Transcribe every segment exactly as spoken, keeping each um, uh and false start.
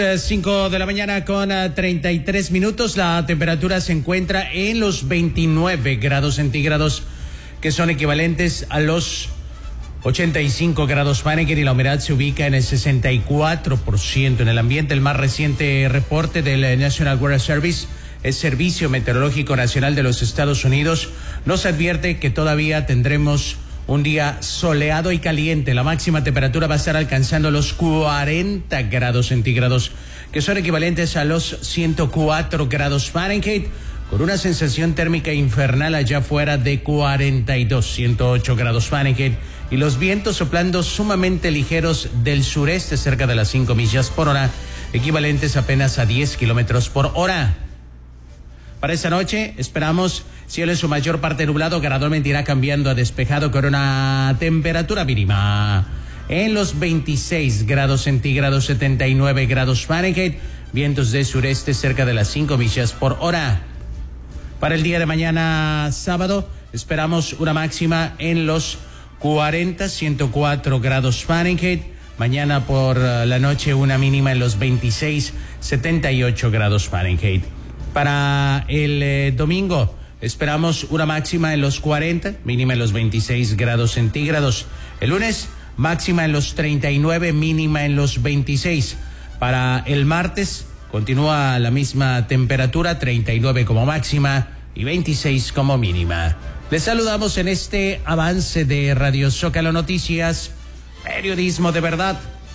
cinco de la mañana con uh, treinta y tres minutos. La temperatura se encuentra en los veintinueve grados centígrados, que son equivalentes a los ochenta y cinco grados Fahrenheit, y la humedad se ubica en el sesenta y cuatro por ciento en el ambiente. El más reciente reporte del National Weather Service, el Servicio Meteorológico Nacional de los Estados Unidos, nos advierte que todavía tendremos un día soleado y caliente. La máxima temperatura va a estar alcanzando los cuarenta grados centígrados, que son equivalentes a los ciento cuatro grados Fahrenheit, con una sensación térmica infernal allá fuera de cuarenta y dos, ciento ocho grados Fahrenheit, y los vientos soplando sumamente ligeros del sureste cerca de las cinco millas por hora, equivalentes apenas a diez kilómetros por hora. Para esta noche esperamos cielo en su mayor parte nublado, gradualmente irá cambiando a despejado con una temperatura mínima en los veintiséis grados centígrados, setenta y nueve grados Fahrenheit, vientos de sureste cerca de las cinco millas por hora. Para el día de mañana sábado esperamos una máxima en los cuarenta, ciento cuatro grados Fahrenheit. Mañana por la noche una mínima en los veintiséis, setenta y ocho grados Fahrenheit. Para el eh, domingo esperamos una máxima en los cuarenta, mínima en los veintiséis grados centígrados. El lunes, máxima en los treinta y nueve, mínima en los veintiséis. Para el martes, continúa la misma temperatura, treinta y nueve como máxima y veintiséis como mínima. Les saludamos en este avance de Radio Zócalo Noticias, periodismo de verdad.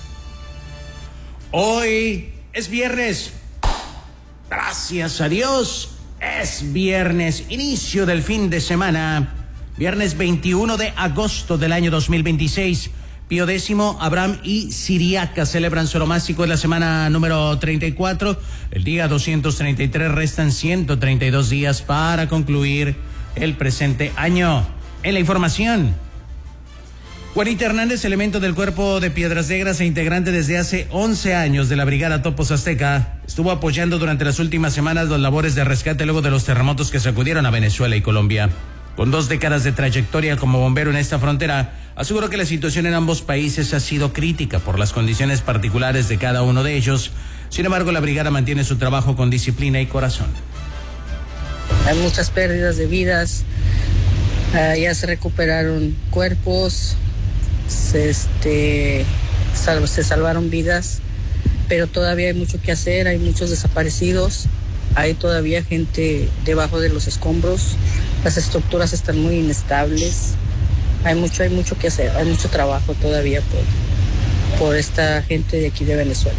Hoy es viernes. Gracias a Dios, es viernes, inicio del fin de semana, viernes veintiuno de agosto del año dos mil veintiséis. Pío X, Abraham y Siriaca celebran su onomástico en la semana número treinta y cuatro. El día doscientos treinta y tres, restan ciento treinta y dos días para concluir el presente año. En la información, Juanita Hernández, elemento del Cuerpo de Piedras Negras e integrante desde hace once años de la Brigada Topos Azteca, estuvo apoyando durante las últimas semanas las labores de rescate luego de los terremotos que sacudieron a Venezuela y Colombia. Con dos décadas de trayectoria como bombero en esta frontera, aseguró que la situación en ambos países ha sido crítica por las condiciones particulares de cada uno de ellos. Sin embargo, la brigada mantiene su trabajo con disciplina y corazón. Hay muchas pérdidas de vidas, uh, ya se recuperaron cuerpos, se, este, sal, se salvaron vidas, pero todavía hay mucho que hacer, hay muchos desaparecidos, hay todavía gente debajo de los escombros, las estructuras están muy inestables, hay mucho, hay mucho que hacer, hay mucho trabajo todavía por, por esta gente de aquí de Venezuela.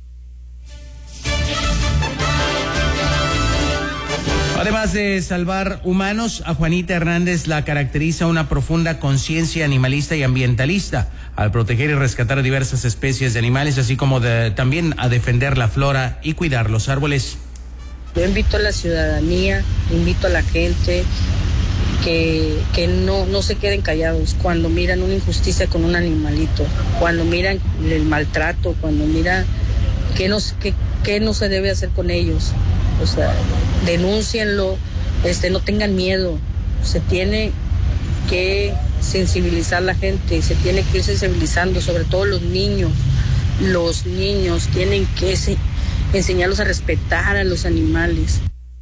Además de salvar humanos, a Juanita Hernández la caracteriza una profunda conciencia animalista y ambientalista, al proteger y rescatar a diversas especies de animales, así como de, también a defender la flora y cuidar los árboles. Yo invito a la ciudadanía, invito a la gente que, que no, no se queden callados cuando miran una injusticia con un animalito, cuando miran el maltrato, cuando miran qué no, qué, qué no se debe hacer con ellos. O sea, denúncienlo, este, no tengan miedo. Se tiene que sensibilizar la gente, se tiene que ir sensibilizando, sobre todo los niños. Los niños tienen que se, enseñarlos a respetar a los animales.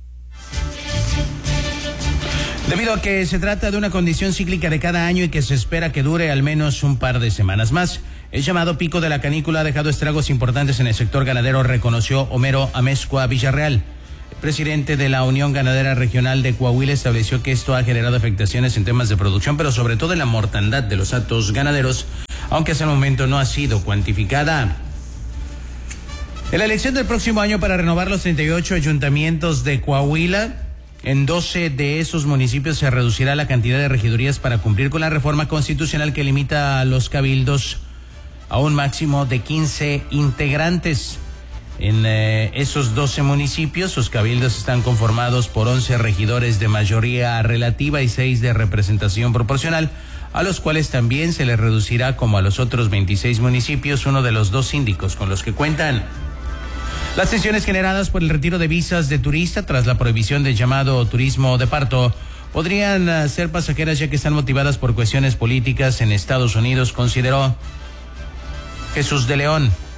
Debido a que se trata de una condición cíclica de cada año y que se espera que dure al menos un par de semanas más, el llamado pico de la canícula ha dejado estragos importantes en el sector ganadero, reconoció Homero Amezcua Villarreal. El presidente de la Unión Ganadera Regional de Coahuila estableció que esto ha generado afectaciones en temas de producción, pero sobre todo en la mortandad de los hatos ganaderos, aunque hasta el momento no ha sido cuantificada. En la elección del próximo año para renovar los treinta y ocho ayuntamientos de Coahuila, en doce de esos municipios se reducirá la cantidad de regidurías para cumplir con la reforma constitucional que limita a los cabildos a un máximo de quince integrantes. En eh, esos doce municipios, sus cabildos están conformados por once regidores de mayoría relativa y seis de representación proporcional, a los cuales también se les reducirá, como a los otros veintiséis municipios, uno de los dos síndicos con los que cuentan. Las tensiones generadas por el retiro de visas de turista tras la prohibición del llamado turismo de parto podrían uh, ser pasajeras, ya que están motivadas por cuestiones políticas en Estados Unidos, consideró Jesús de León,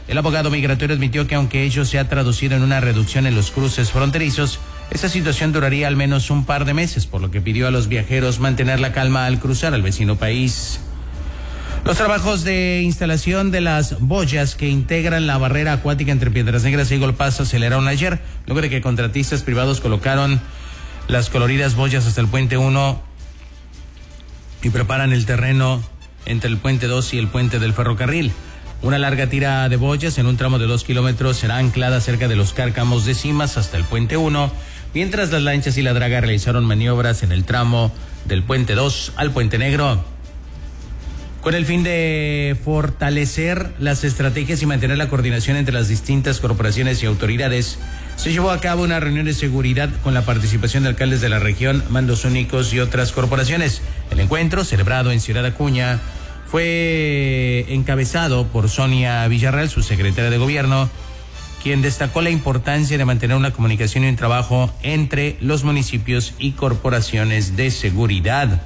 El abogado migratorio admitió que aunque ello se ha traducido en una reducción en los cruces fronterizos, esta situación duraría al menos un par de meses, por lo que pidió a los viajeros mantener la calma al cruzar al vecino país. Los trabajos de instalación de las boyas que integran la barrera acuática entre Piedras Negras y Eagle Pass se aceleraron ayer, luego de que contratistas privados colocaron las coloridas boyas hasta el puente uno y preparan el terreno entre el puente dos y el puente del ferrocarril. Una larga tira de boyas en un tramo de dos kilómetros será anclada cerca de los cárcamos de Cimas hasta el puente uno, mientras las lanchas y la draga realizaron maniobras en el tramo del puente dos al puente negro. Con el fin de fortalecer las estrategias y mantener la coordinación entre las distintas corporaciones y autoridades, se llevó a cabo una reunión de seguridad con la participación de alcaldes de la región, mandos únicos y otras corporaciones. El encuentro, celebrado en Ciudad Acuña, fue encabezado por Sonia Villarreal, su secretaria de gobierno, quien destacó la importancia de mantener una comunicación y un trabajo entre los municipios y corporaciones de seguridad.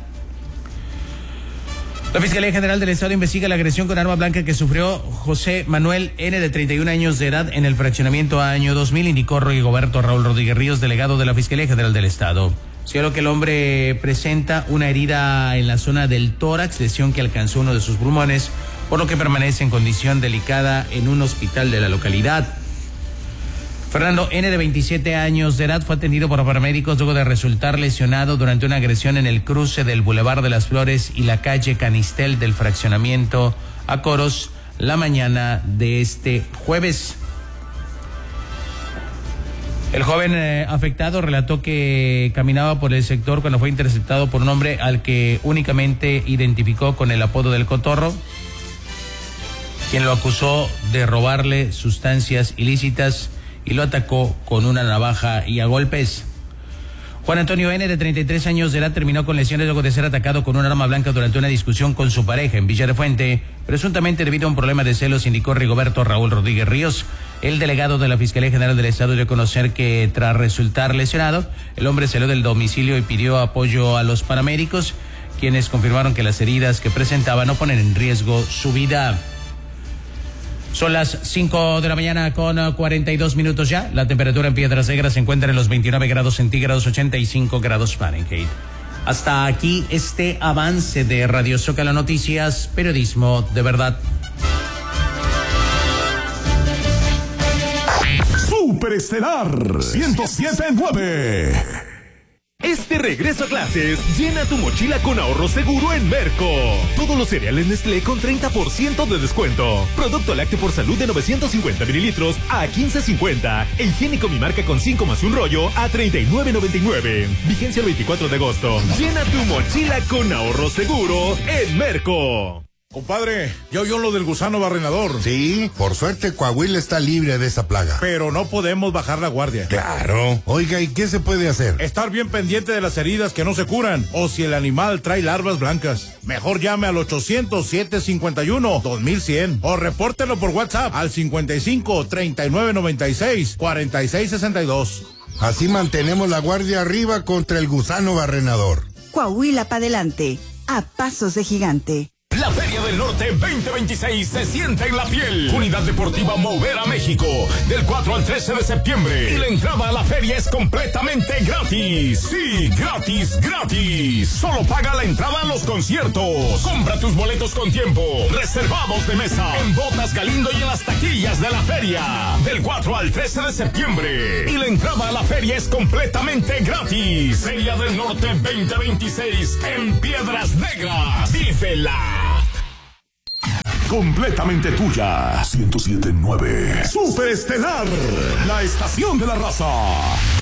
La Fiscalía General del Estado investiga la agresión con arma blanca que sufrió José Manuel N., de treinta y un años de edad, en el fraccionamiento Año dos mil, indicó Rigoberto Raúl Rodríguez Ríos, delegado de la Fiscalía General del Estado. Señaló que el hombre presenta una herida en la zona del tórax, lesión que alcanzó uno de sus pulmones, por lo que permanece en condición delicada en un hospital de la localidad. Fernando N., de veintisiete años de edad, fue atendido por paramédicos luego de resultar lesionado durante una agresión en el cruce del Boulevard de las Flores y la calle Canistel del fraccionamiento Acoros la mañana de este jueves. El joven eh, afectado relató que caminaba por el sector cuando fue interceptado por un hombre al que únicamente identificó con el apodo del Cotorro, quien lo acusó de robarle sustancias ilícitas y lo atacó con una navaja y a golpes. Juan Antonio N., de treinta y tres años de edad, terminó con lesiones luego de ser atacado con un arma blanca durante una discusión con su pareja en Villa de Fuente, presuntamente debido a un problema de celos, indicó Rigoberto Raúl Rodríguez Ríos. El delegado de la Fiscalía General del Estado dio a conocer que, tras resultar lesionado, el hombre salió del domicilio y pidió apoyo a los paramédicos, quienes confirmaron que las heridas que presentaba no ponen en riesgo su vida. Son las cinco de la mañana con cuarenta y dos minutos ya. La temperatura en Piedras Negras se encuentra en los veintinueve grados centígrados, ochenta y cinco grados Fahrenheit. Hasta aquí este avance de Radio Zócalo Noticias, periodismo de verdad. Superestelar ciento siete punto nueve. Este regreso a clases, llena tu mochila con ahorro seguro en Merco. Todos los cereales Nestlé con treinta por ciento de descuento. Producto lácteo por salud de novecientos cincuenta mililitros a quince cincuenta. E higiénico Mi Marca con cinco más un rollo a treinta y nueve noventa y nueve. Vigencia el veinticuatro de agosto. Llena tu mochila con ahorro seguro en Merco. Compadre, ¿ya oyó lo del gusano barrenador? Sí, por suerte Coahuila está libre de esa plaga. Pero no podemos bajar la guardia. Claro. Oiga, ¿y qué se puede hacer? Estar bien pendiente de las heridas que no se curan, o si el animal trae larvas blancas. Mejor llame al ochocientos, siete cincuenta y uno, dos mil cien o repórtelo por WhatsApp al cincuenta y cinco, treinta y nueve noventa y seis, cuarenta y seis sesenta y dos. Así mantenemos la guardia arriba contra el gusano barrenador. Coahuila para adelante, a pasos de gigante. La Feria del Norte veinte veintiséis se siente en la piel. Unidad Deportiva Movera México, del cuatro al trece de septiembre. Y la entrada a la feria es completamente gratis. Sí, gratis, gratis. Solo paga la entrada a los conciertos. Compra tus boletos con tiempo. Reservados de mesa. En Botas Galindo y en las taquillas de la feria. Del cuatro al trece de septiembre. Y la entrada a la feria es completamente gratis. Feria del Norte veinte veintiséis en Piedras Negras. ¡Vívela! Completamente tuya. ciento siete punto nueve. Superestelar, la estación de la raza.